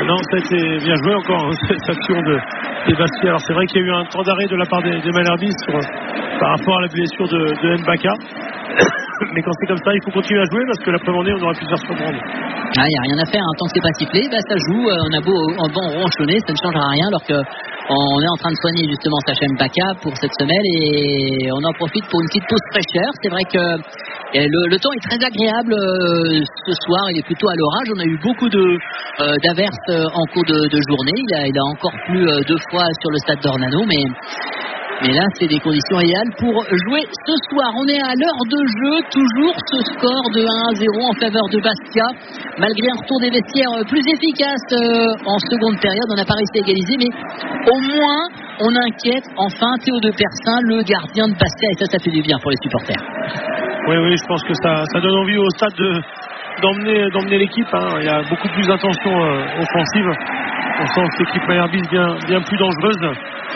Non, ça a été bien joué encore, hein, cette action des Bastia. Alors c'est vrai qu'il y a eu un temps d'arrêt de la part des Malherbis par rapport à la blessure de Mbaka. Mais quand c'est comme ça, il faut continuer à jouer parce que l'après-midi, on aurait pu se faire surprendre. Il n'y a rien à faire, hein. Tant que c'est pas sifflé, ça joue. On a beau ronchonner, ça ne changera rien alors qu'on est en train de soigner justement Sacha Mbaka pour cette semaine et on en profite pour une petite pause fraîcheur. C'est vrai que le temps est très agréable ce soir, il est plutôt à l'orage. On a eu beaucoup d'averses en cours de journée. Il a encore plu 2 fois sur le stade d'Ornano, mais là, c'est des conditions idéales pour jouer ce soir. On est à l'heure de jeu, toujours ce score de 1-0 en faveur de Bastia. Malgré un retour des vestiaires plus efficace en seconde période, on n'a pas réussi à égaliser, mais au moins, on inquiète enfin Théo de Persin, le gardien de Bastia, et ça fait du bien pour les supporters. Oui, je pense que ça donne envie au stade d'emmener l'équipe, hein. Il y a beaucoup plus d'intention offensive. On sent que l'équipe Malherbis bien plus dangereuse.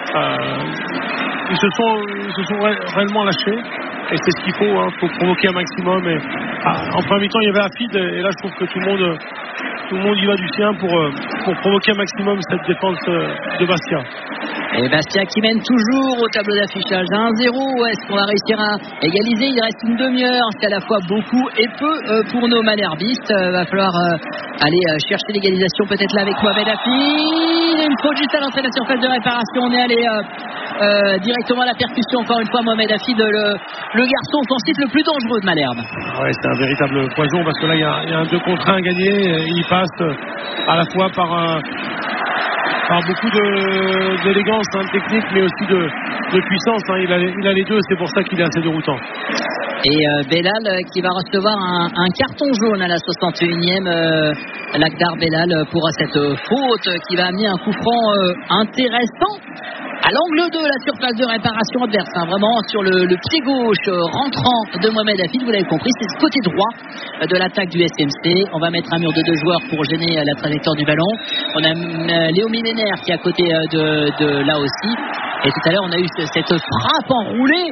Ils se sont réellement lâchés et c'est ce qu'il faut, hein. Faut provoquer un maximum et en premier temps il y avait Afid et là je trouve que tout le monde y va du sien pour provoquer un maximum cette défense de Bastia. Et Bastia qui mène toujours au tableau d'affichage 1-0. Est-ce qu'on va réussir à égaliser? Il reste une demi-heure, c'est à la fois beaucoup et peu pour nos Malherbistes. Va falloir aller chercher l'égalisation peut-être là avec Mohamed Afid. Une faute juste à l'entrée de la surface de réparation. On est allé directement à la percussion encore une fois. Mohamed Afid, le garçon offensif le plus dangereux de Malherbe. Ouais, c'est un véritable poison parce que là il y a un 2 contre 1 à gagner. Il passe à la fois par beaucoup d'élégance, hein, de technique, mais aussi de puissance, hein. Il a les deux, c'est pour ça qu'il est assez déroutant. Et Bellal qui va recevoir un carton jaune à la 61e. Lakdar Bellal pour cette faute qui va amener un coup franc intéressant à l'angle de la surface de réparation adverse, hein, vraiment sur le pied gauche rentrant de Mohamed Afid, vous l'avez compris, c'est ce côté droit de l'attaque du SMC. On va mettre un mur de 2 joueurs pour gêner la trajectoire du ballon. On a Léo Millénaire qui est à côté de là aussi. Et tout à l'heure, on a eu cette frappe enroulée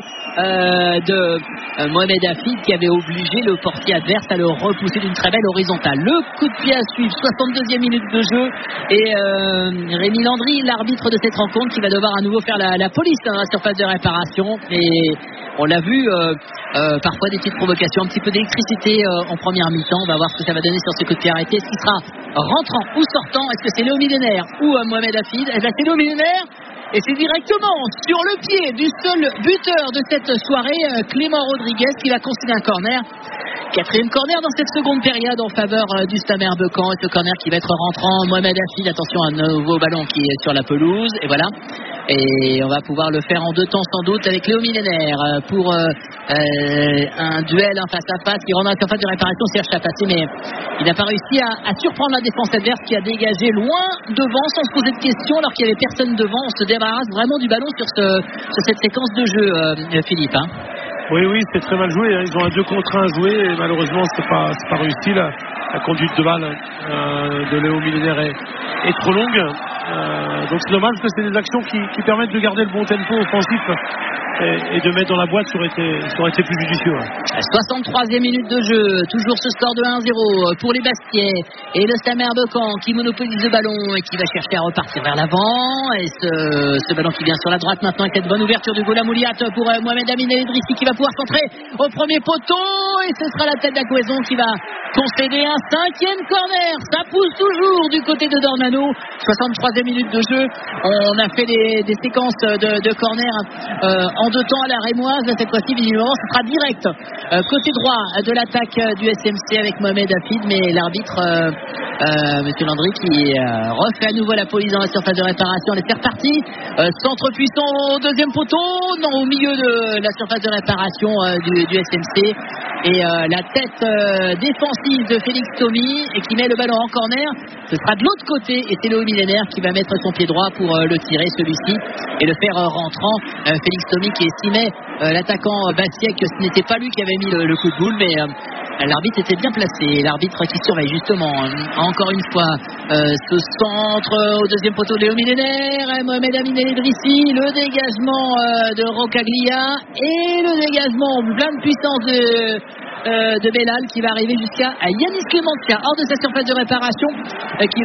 de Mohamed Afid qui avait obligé le portier adverse à le repousser d'une très belle horizontale. Le coup de pied à suivre, 62e minute de jeu. Et Rémi Landry, l'arbitre de cette rencontre, qui va devoir à nouveau faire la police à la surface de réparation. Et on l'a vu, parfois des petites provocations, un petit peu d'électricité en première mi-temps. On va voir ce que ça va donner sur ce coup de pied arrêté. Est-ce qu'il sera rentrant ou sortant? Est-ce que c'est Léo Millénaire ou Mohamed Afid? Eh bien, c'est Léo Millénaire. Et c'est directement sur le pied du seul buteur de cette soirée, Clément Rodriguez, qui va concéder un corner. 4e corner dans cette seconde période en faveur du Stade Beucan. Et ce corner qui va être rentrant. Mohamed Afid, attention, un nouveau ballon qui est sur la pelouse. Et voilà. Et on va pouvoir le faire en 2 temps sans doute avec Léo Millénaire pour un duel face à face qui rend la surface de réparation. Serge Chapaté, mais il n'a pas réussi à surprendre la défense adverse qui a dégagé loin devant sans se poser de questions alors qu'il n'y avait personne devant. On se débarrasse vraiment du ballon sur cette séquence de jeu, Philippe, hein. Oui, c'est très mal joué, hein. Ils ont un 2 contre 1 à jouer et malheureusement c'est pas réussi. La conduite de balle de Léo Millénaire est trop longue. Donc c'est dommage parce que c'est des actions qui permettent de garder le bon tempo offensif et de mettre dans la boîte, ça aurait été plus judicieux. 63e minute de jeu, toujours ce score de 1-0 pour les Bastiais et le Stade Beucan qui monopolise le ballon et qui va chercher à repartir vers l'avant. Et ce ballon qui vient sur la droite maintenant avec cette bonne ouverture du Goulamouliat pour Mohamed Amin El Idrissi qui va pouvoir centrer au premier poteau et ce sera la tête d'Acquaison qui va concéder un 5e corner. Ça pousse toujours du côté de Dornano. 63e minute de jeu. On a fait des séquences de corner en 2 temps à la Rémoise. Cette fois-ci, visiblement, ce sera direct côté droit de l'attaque du SMC avec Mohamed Afid, mais l'arbitre Monsieur Landry qui refait à nouveau la police dans la surface de réparation. C'est reparti. Centre puissant au 2e poteau, non, au milieu de la surface de réparation du SMC. Et la tête défensive de Félix Thomy et qui met le ballon en corner. Ce sera de l'autre côté et c'est Léo Millénaire qui va mettre son pied droit pour le tirer celui-ci et le faire rentrant. Félix Thomy qui estimait l'attaquant Bastiec que ce n'était pas lui qui avait mis le coup de boule, mais l'arbitre était bien placé. L'arbitre qui surveille justement encore une fois ce centre au 2e poteau de Léo Millénaire. Mohamed Amin El Idrissi, le dégagement de Rocaglia et le dégagement plein de puissance de Bellal qui va arriver jusqu'à Yanis Clémentia hors de sa surface de réparation qui